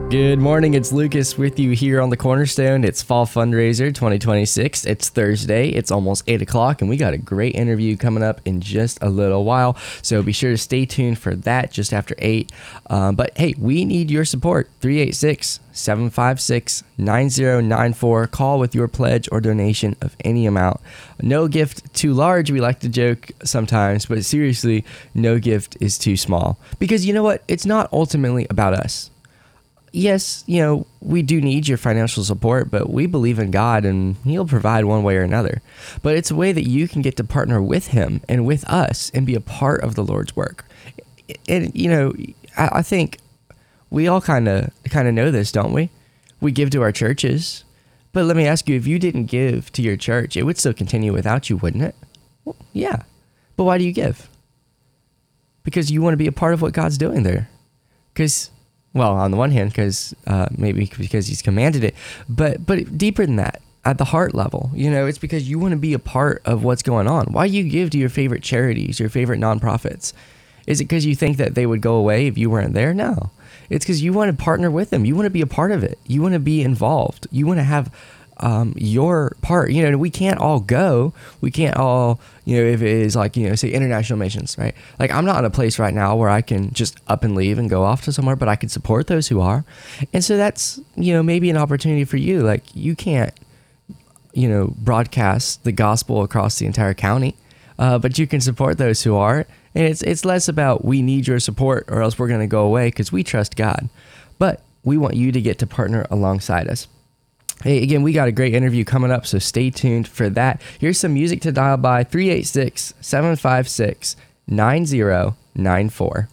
Good morning, it's Lucas with you here on the Cornerstone. It's Fall Fundraiser 2026. It's Thursday, it's almost 8 o'clock, and we got a great interview coming up in just a little while. So be sure to stay tuned for that just after 8. But hey, we need your support. 386-756-9094. Call with your pledge or donation of any amount. No gift too large, we like to joke sometimes, but seriously, no gift is too small. Because you know what? It's not ultimately about us. Yes, we do need your financial support, but we believe in God and He'll provide one way or another. But it's a way that you can get to partner with Him and with us and be a part of the Lord's work. And, I think we all kind of know this, don't we? We give to our churches. But let me ask you, if you didn't give to your church, it would still continue without you, wouldn't it? Well, yeah. But why do you give? Because you want to be a part of what God's doing there. Well, on the one hand, maybe because He's commanded it, but deeper than that, at the heart level, it's because you want to be a part of what's going on. Why do you give to your favorite charities, your favorite nonprofits? Is it because you think that they would go away if you weren't there? No, it's because you want to partner with them. You want to be a part of it. You want to be involved. You want to have your part. We can't all go. We can't all, if it is like, say international missions, right? Like I'm not in a place right now where I can just up and leave and go off to somewhere, but I can support those who are. And so that's, maybe an opportunity for you. Like you can't, broadcast the gospel across the entire county, but you can support those who are. And it's less about we need your support or else we're going to go away, because we trust God. But we want you to get to partner alongside us. Hey, again, we got a great interview coming up, so stay tuned for that. Here's some music to dial by, 386-756-9094.